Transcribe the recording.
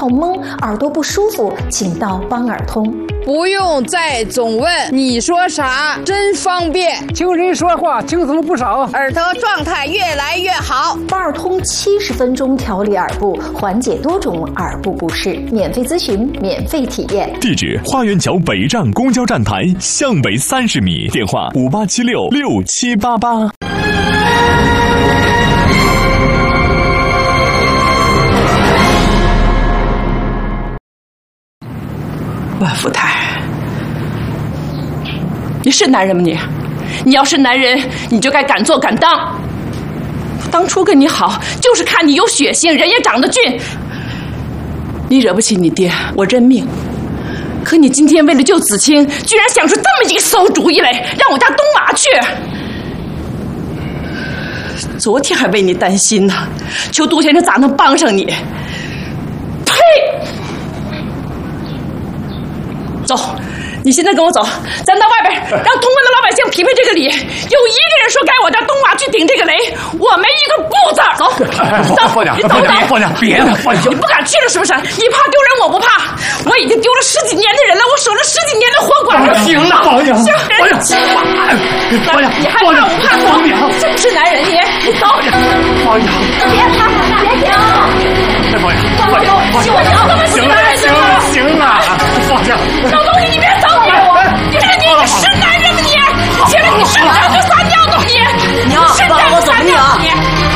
好懵，耳朵不舒服，请到帮耳通。 不用再总问你说啥，真方便。 听人说话轻松了不少， 耳朵状态越来越好。 帮耳通70分钟调理耳部，缓解多种耳部不适，免费咨询，免费体验。 地址：花园桥北站公交站台向北30米，电话58766788。 万福台，你是男人吗你？你要是男人，你就该敢做敢当。当初跟你好，就是看你有血性，人也长得俊。你惹不起你爹，我认命。可你今天为了救子清，居然想出这么一个馊主意来，让我家东马去。昨天还为你担心呢，求杜先生咋能帮上你？呸！走，你现在跟我走，咱到外边让同关的老百姓匹配这个礼。有一个人说该我家东马去顶这个雷，我没一个不字。走，走， 放娘， 你走走， 放娘，别了，放娘！ 你不敢去了是不是？你怕丢人，我不怕。我已经丢了10几年的人了，我守了10几年的活寡。 行了，放娘， 行， 放娘， 你害怕不怕？走，是不是男人？你走， 放娘， 别跑，别停！ 放娘， 放牛，听我讲。